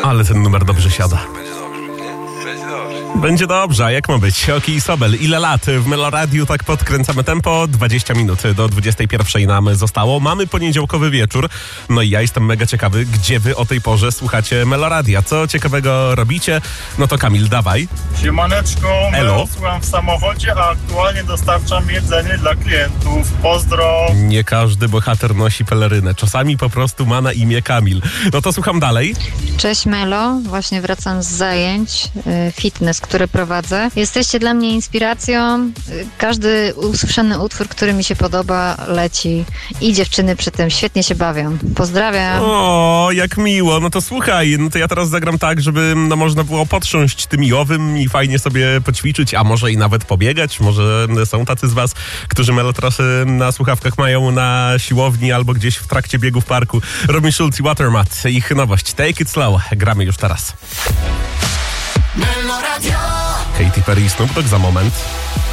Ale ten numer dobrze siada. Będzie dobrze, a jak ma być? Oki i Sobel, ile lat w Meloradiu tak podkręcamy tempo? 20 minut do 21 nam zostało. Mamy poniedziałkowy wieczór. No i ja jestem mega ciekawy, gdzie wy o tej porze słuchacie Meloradia. Co ciekawego robicie? No to Kamil, dawaj. Siemaneczko, Elo. słucham w samochodzie, a aktualnie dostarczam jedzenie dla klientów. Pozdro! Nie każdy bohater nosi pelerynę. Czasami po prostu ma na imię Kamil. No to słucham dalej. Cześć Melo, właśnie wracam z zajęć fitness, które prowadzę. Jesteście dla mnie inspiracją. Każdy usłyszany utwór, który mi się podoba, leci i dziewczyny przy tym świetnie się bawią. Pozdrawiam. O, jak miło. No to słuchaj, no to ja teraz zagram tak, żeby można było potrząść tym owym i fajnie sobie poćwiczyć, a może i nawet pobiegać. Może są tacy z was, którzy melotrasy na słuchawkach mają na siłowni albo gdzieś w trakcie biegu w parku. Robin Schulz i Watermat. Ich nowość Take It Slow. Gramy już teraz. Katy Perry i Snoop Dogg za moment.